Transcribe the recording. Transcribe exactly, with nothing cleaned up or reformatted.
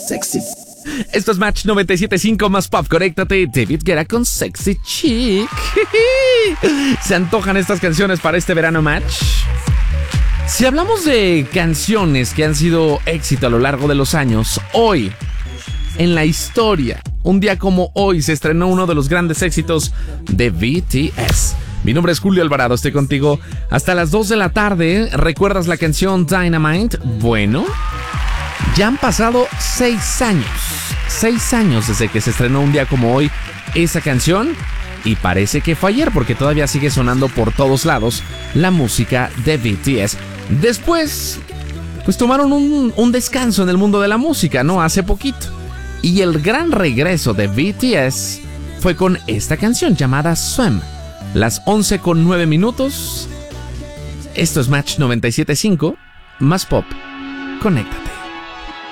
sexy. Esto es Match noventa y siete punto cinco más pop. Conéctate, David Guetta con Sexy Chick. Se antojan estas canciones para este verano, Match. Si hablamos de canciones que han sido éxito a lo largo de los años, hoy, en la historia, un día como hoy, se estrenó uno de los grandes éxitos de B T S. Mi nombre es Julio Alvarado, estoy contigo hasta las dos de la tarde. ¿Recuerdas la canción Dynamite? Bueno, ya han pasado seis años. Seis años desde que se estrenó un día como hoy esa canción. Y parece que fue ayer porque todavía sigue sonando por todos lados la música de B T S. Después, pues tomaron un, un descanso en el mundo de la música, ¿no? Hace poquito. Y el gran regreso de B T S fue con esta canción llamada Swim. Las once con nueve minutos. Esto es Match noventa y siete punto cinco más pop. Conéctate.